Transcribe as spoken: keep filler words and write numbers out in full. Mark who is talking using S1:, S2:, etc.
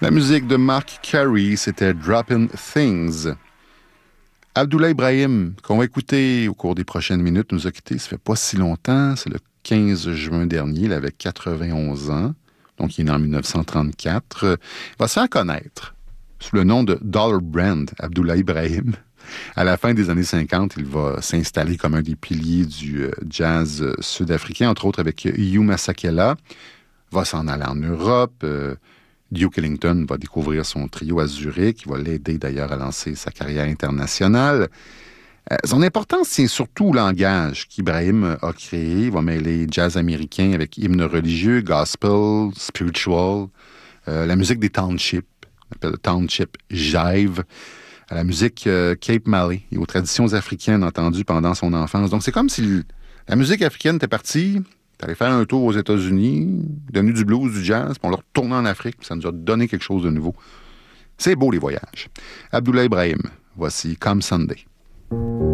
S1: La musique de Mark Carey, c'était Droppin' Things. Abdoulaye Ibrahim, qu'on va écouter au cours des prochaines minutes, nous a quittés, ça fait pas si longtemps, c'est le quinze juin dernier, il avait quatre-vingt-onze ans, donc il est né en dix-neuf cent trente-quatre. Il va se faire connaître sous le nom de Dollar Brand, Abdoulaye Ibrahim. À la fin des années cinquante, il va s'installer comme un des piliers du jazz sud-africain, entre autres avec Hugh Masekela. Il va s'en aller en Europe. Euh, Duke Ellington va découvrir son trio à Zurich. Il va l'aider d'ailleurs à lancer sa carrière internationale. Euh, son importance tient surtout au langage qu'Ibrahim a créé. Il va mêler jazz américain avec hymnes religieux, gospel, spiritual, euh, la musique des townships, on appelle le township jive, à la musique euh, Cape Malay et aux traditions africaines entendues pendant son enfance. Donc c'est comme si le, la musique africaine était partie, t'allais faire un tour aux États-Unis, devenu du blues, du jazz, puis on l'a retourné en Afrique, puis ça nous a donné quelque chose de nouveau. C'est beau les voyages. Abdoulaye Ibrahim, voici Come Sunday.